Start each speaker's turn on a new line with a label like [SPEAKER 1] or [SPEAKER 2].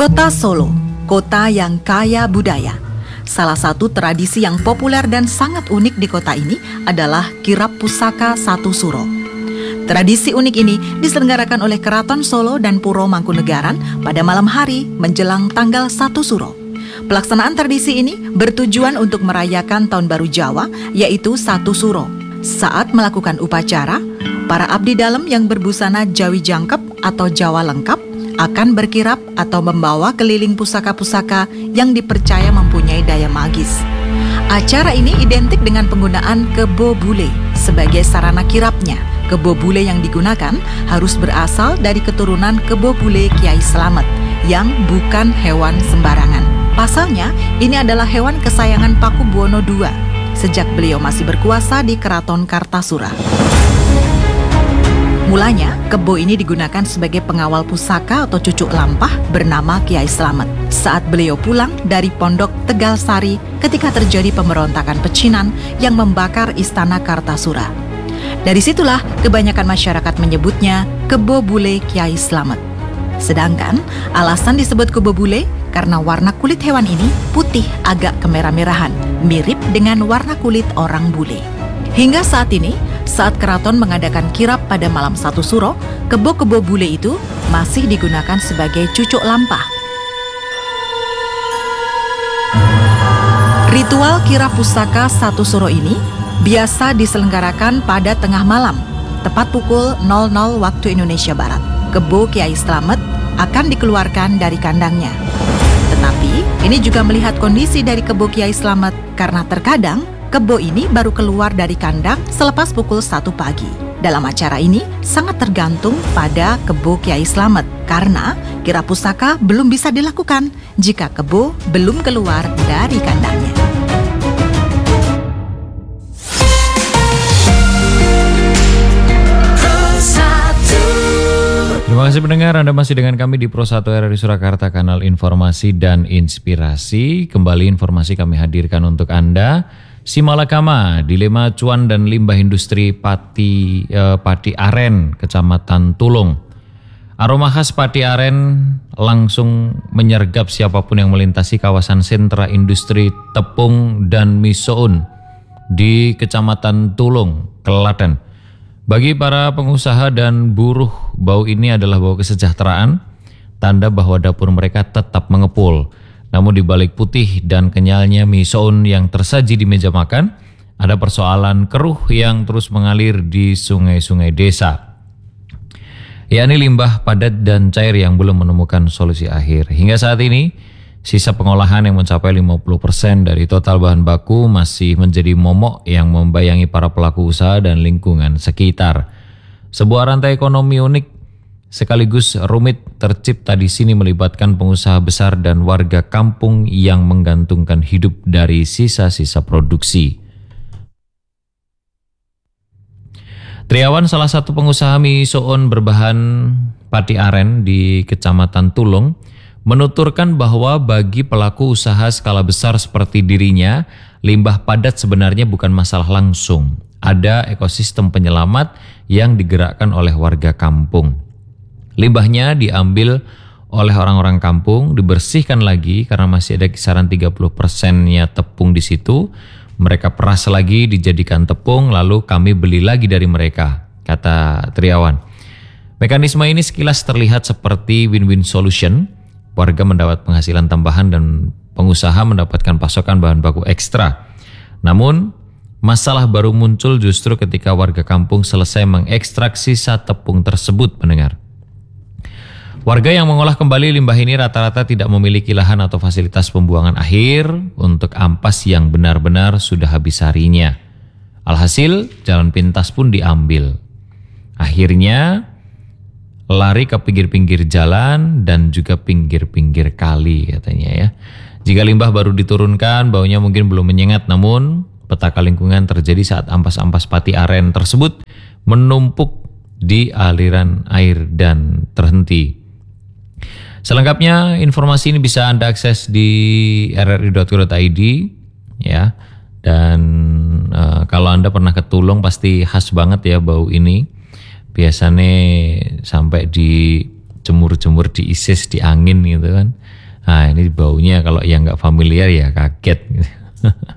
[SPEAKER 1] Kota Solo, kota yang kaya budaya. Salah satu tradisi yang populer dan sangat unik di kota ini adalah kirap pusaka Satu Suro. Tradisi unik ini diselenggarakan oleh Keraton Solo dan Puro Mangkunegaran pada malam hari menjelang tanggal 1 Suro. Pelaksanaan tradisi ini bertujuan untuk merayakan Tahun Baru Jawa, yaitu 1 Suro. Saat melakukan upacara, para abdi dalam yang berbusana Jawi Jangkep atau Jawa lengkap akan berkirap atau membawa keliling pusaka-pusaka yang dipercaya mempunyai daya magis. Acara ini identik dengan penggunaan kebo bule sebagai sarana kirapnya. Kebo bule yang digunakan harus berasal dari keturunan kebo bule Kiai Slamet yang bukan hewan sembarangan. Pasalnya, ini adalah hewan kesayangan Paku Buwono II sejak beliau masih berkuasa di Keraton Kartasura. Mulanya, kebo ini digunakan sebagai pengawal pusaka atau cucuk lampah bernama Kiai Slamet saat beliau pulang dari Pondok Tegal Sari ketika terjadi pemberontakan pecinan yang membakar istana Kartasura. Dari situlah kebanyakan masyarakat menyebutnya kebo bule Kiai Slamet. Sedangkan alasan disebut kebo bule karena warna kulit hewan ini putih agak kemerah-merahan, mirip dengan warna kulit orang bule. Hingga saat ini, saat keraton mengadakan kirap pada malam 1 Suro, kebo-kebo bule itu masih digunakan sebagai cucuk lampah. Ritual kirap pusaka 1 Suro ini biasa diselenggarakan pada tengah malam, tepat pukul 00 waktu Indonesia Barat. Kebo Kiai Slamet akan dikeluarkan dari kandangnya. Tetapi, ini juga melihat kondisi dari kebo Kiai Slamet karena terkadang kebo ini baru keluar dari kandang selepas pukul 1 pagi. Dalam acara ini sangat tergantung pada kebo Kiai Slamet karena kirap pusaka belum bisa dilakukan jika kebo belum keluar dari kandangnya.
[SPEAKER 2] Terima kasih pendengar, Anda masih dengan kami di Pro 1 RRI Surakarta, kanal informasi dan inspirasi. Kembali informasi kami hadirkan untuk Anda. Simalakama, dilema cuan dan limbah industri Pati Aren, Kecamatan Tulung. Aroma khas Pati Aren langsung menyergap siapapun yang melintasi kawasan sentra industri tepung dan misoun di Kecamatan Tulung, Klaten. Bagi para pengusaha dan buruh, bau ini adalah bau kesejahteraan, tanda bahwa dapur mereka tetap mengepul. Namun di balik putih dan kenyalnya misoun yang tersaji di meja makan, ada persoalan keruh yang terus mengalir di sungai-sungai desa. Yakni limbah padat dan cair yang belum menemukan solusi akhir. Hingga saat ini, sisa pengolahan yang mencapai 50% dari total bahan baku masih menjadi momok yang membayangi para pelaku usaha dan lingkungan sekitar. Sebuah rantai ekonomi unik sekaligus rumit tercipta di sini melibatkan pengusaha besar dan warga kampung yang menggantungkan hidup dari sisa-sisa produksi. Triawan, salah satu pengusaha mie soon berbahan Pati Aren di Kecamatan Tulung, menuturkan bahwa bagi pelaku usaha skala besar seperti dirinya, limbah padat sebenarnya bukan masalah langsung. Ada ekosistem penyelamat yang digerakkan oleh warga kampung. Limbahnya diambil oleh orang-orang kampung, dibersihkan lagi karena masih ada kisaran 30%-nya tepung di situ. Mereka peras lagi dijadikan tepung, lalu kami beli lagi dari mereka, kata Triawan. Mekanisme ini sekilas terlihat seperti win-win solution. Warga mendapat penghasilan tambahan dan pengusaha mendapatkan pasokan bahan baku ekstra. Namun, masalah baru muncul justru ketika warga kampung selesai mengekstrak sisa tepung tersebut, pendengar. Warga yang mengolah kembali limbah ini rata-rata tidak memiliki lahan atau fasilitas pembuangan akhir untuk ampas yang benar-benar sudah habis harinya. Alhasil, jalan pintas pun diambil. Akhirnya, lari ke pinggir-pinggir jalan dan juga pinggir-pinggir kali, katanya ya. Jika limbah baru diturunkan, baunya mungkin belum menyengat, namun petaka lingkungan terjadi saat ampas-ampas Pati Aren tersebut menumpuk di aliran air dan terhenti. Selengkapnya informasi ini bisa Anda akses di rri.co.id ya. Dan kalau Anda pernah ke Tulung pasti khas banget ya bau ini. Biasanya sampai di jemur-jemur di ISIS, di angin gitu kan. Nah ini baunya kalau yang nggak familiar ya kaget gitu.